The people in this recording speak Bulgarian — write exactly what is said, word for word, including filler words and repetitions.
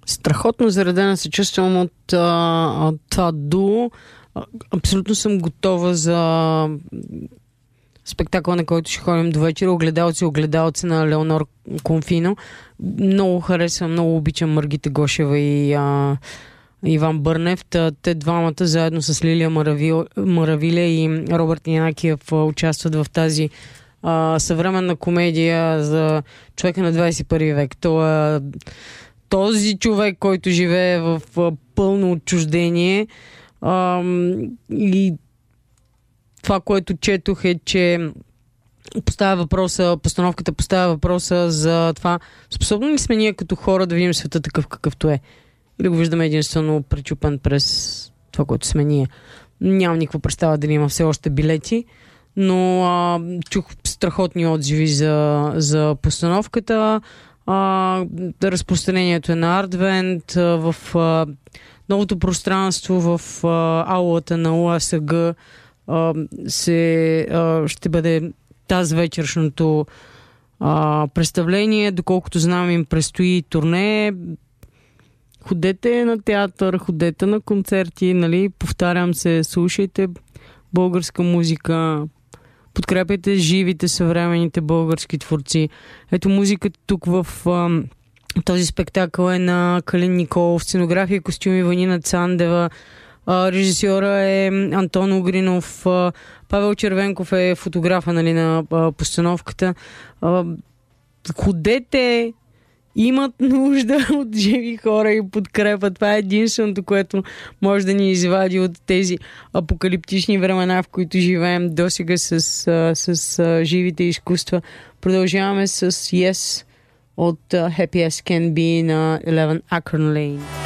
Страхотно заредена се чувствам от, а, от това дуо. Абсолютно съм готова за спектакъл, на който ще ходим до вечера. Огледалци, огледалци на Леонор Конфино. Много харесвам, много обичам Маргита Гошева и а, Иван Бърнев. Те двамата заедно с Лилия Маравил, Маравиля и Робърт Янакиев участват в тази а, съвременна комедия за човека на двадесет и първи век. Това, този човек, който живее в а, пълно отчуждение, а, и това, което четох е, че поставя въпроса, постановката поставя въпроса за това, способни ли сме ние като хора да видим света такъв какъвто е? Или го виждаме единствено пречупен през това, което сме ние? Нямам никаква представа дали има все още билети, но а, чух страхотни отзиви за, за постановката. А, разпространението е на Артвент, в а, новото пространство, в а, аулата на УАСГ а, се, а, ще бъде тази вечершното а, представление. Доколкото знам, им предстои турне. Ходете на театър, ходете на концерти, нали? Повтарям се, слушайте българска музика, подкрепяйте живите, съвременните български творци. Ето музиката тук в а, този спектакъл е на Калин Николов, сценография, костюми Ванина Цандева, а, режисьора е Антон Угринов, а, Павел Червенков е фотографа, нали, на а, постановката. А, ходете, имат нужда от живи хора и подкрепа. Това е единственото, което може да ни извади от тези апокалиптични времена, в които живеем досега с, с, с живите изкуства. Продължаваме с Yes от uh, Happy As Can Be на Eleven Akron Lane.